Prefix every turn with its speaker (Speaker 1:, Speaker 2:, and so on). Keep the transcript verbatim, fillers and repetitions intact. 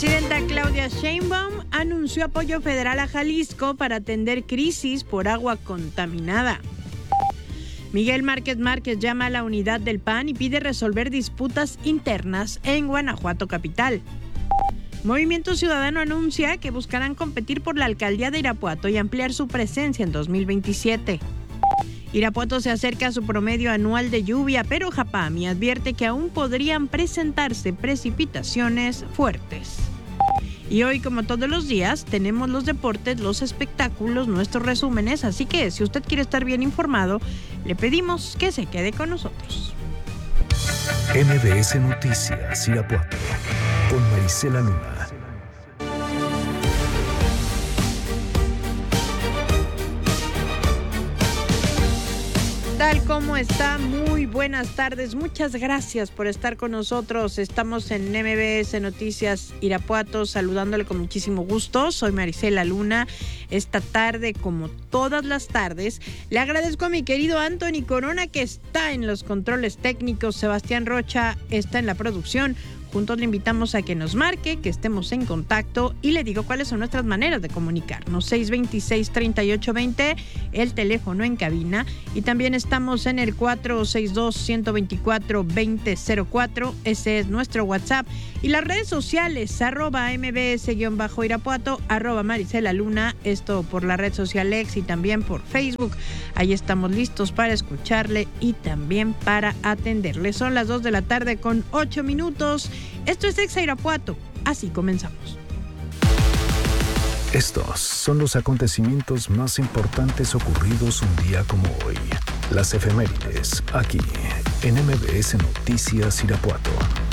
Speaker 1: Presidenta Claudia Sheinbaum anunció apoyo federal a Jalisco para atender crisis por agua contaminada. Miguel Márquez Márquez llama a la unidad del P A N y pide resolver disputas internas en Guanajuato capital. Movimiento Ciudadano anuncia que buscarán competir por la alcaldía de Irapuato y ampliar su presencia en dos mil veintisiete. Irapuato se acerca a su promedio anual de lluvia, pero Japami advierte que aún podrían presentarse precipitaciones fuertes. Y hoy, como todos los días, tenemos los deportes, los espectáculos, nuestros resúmenes, así que si usted quiere estar bien informado, le pedimos que se quede con nosotros.
Speaker 2: M B S Noticias Irapuato, con Marisela Luna.
Speaker 1: Tal como está, muy buenas tardes, muchas gracias por estar con nosotros. Estamos en M B S Noticias Irapuato, saludándole con muchísimo gusto. Soy Marisela Luna. Esta tarde, como todas las tardes, le agradezco a mi querido Anthony Corona, que está en los controles técnicos. Sebastián Rocha está en la producción. Juntos le invitamos a que nos marque, que estemos en contacto y le digo cuáles son nuestras maneras de comunicarnos. seis dos seis, tres ocho dos cero, el teléfono en cabina, y también estamos en el cuatro seis dos, uno dos cuatro, dos cero cero cuatro, ese es nuestro WhatsApp, y las redes sociales, arroba mbs-irapuato, arroba Marisela Luna, esto por la red social X y también por Facebook. Ahí estamos listos para escucharle y también para atenderle. Son las dos de la tarde con ocho minutos. Esto es Exa Irapuato, así comenzamos.
Speaker 2: Estos son los acontecimientos más importantes ocurridos un día como hoy. Las efemérides, aquí, en M B S Noticias Irapuato.